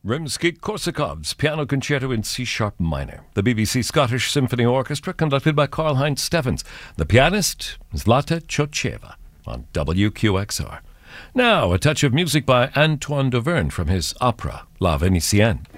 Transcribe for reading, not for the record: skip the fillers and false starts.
Rimsky-Korsakov's Piano Concerto in C-sharp minor. The BBC Scottish Symphony Orchestra, conducted by Karl-Heinz Steffens. The pianist, Zlata Chocheva, on WQXR. Now, a touch of music by Antoine Dauvergne from his opera, La Vénitienne.